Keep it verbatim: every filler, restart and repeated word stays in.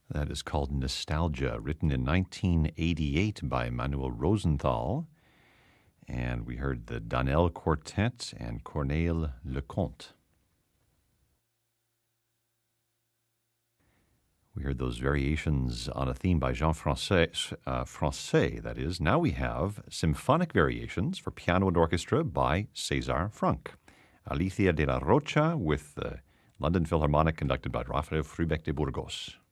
That is called Nostalgia, written in nineteen eighty-eight by Manuel Rosenthal. And we heard the Donnell Quartet and Corneille Lecomte. We heard those variations on a theme by Jean Francais, uh, Francais, that is. Now we have symphonic variations for piano and orchestra by César Franck. Alicia de la Rocha with the London Philharmonic, conducted by Rafael Frubeck de Burgos.